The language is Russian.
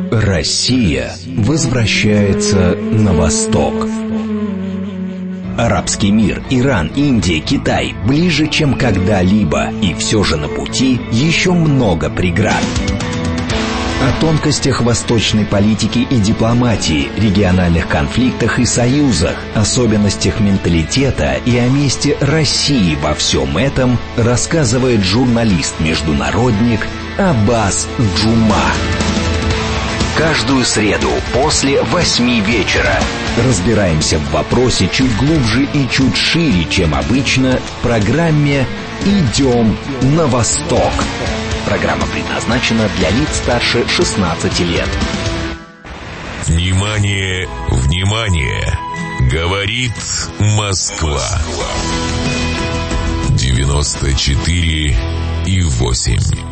Россия возвращается на восток. Арабский мир, Иран, Индия, Китай ближе, чем когда-либо, и все же на пути еще много преград. О тонкостях восточной политики и дипломатии, региональных конфликтах и союзах, особенностях менталитета и о месте России во всем этом рассказывает журналист-международник Аббас Джума. Каждую среду после 8 вечера разбираемся в вопросе чуть глубже и чуть шире, чем обычно, в программе «Идем на восток». Программа предназначена для лиц старше 16 лет. Внимание, внимание! Говорит Москва. 94,8.